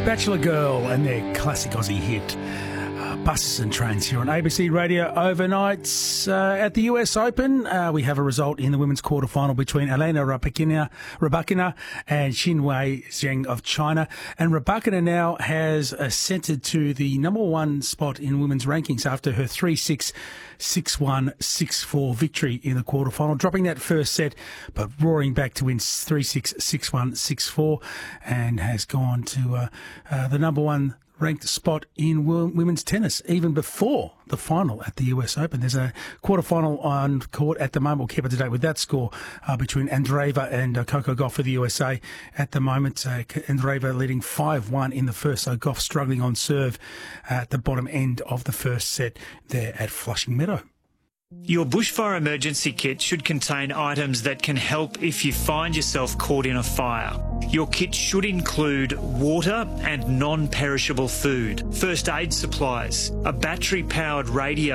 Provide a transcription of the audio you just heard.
Bachelor Girl and their classic Aussie hit, Buses and Trains, here on ABC Radio overnight. At the US Open, we have a result in the women's quarterfinal between Elena Rybakina and Xinwei Zheng of China. And Rybakina now has ascended to the number one spot in women's rankings after her 3-6, 6-1, 6-4 victory in the quarterfinal, dropping that first set, but roaring back to win 3-6, 6-1, 6-4, and has gone to the number one ranked spot in women's tennis, even before the final at the US Open. There's a quarterfinal on court at the moment. We'll keep up to date with that score between Andreeva and Coco Gauff for the USA at the moment. Andreeva leading 5-1 in the first, so Gauff struggling on serve at the bottom end of the first set there at Flushing Meadow. Your bushfire emergency kit should contain items that can help if you find yourself caught in a fire. Your kit should include water and non-perishable food, first aid supplies, a battery-powered radio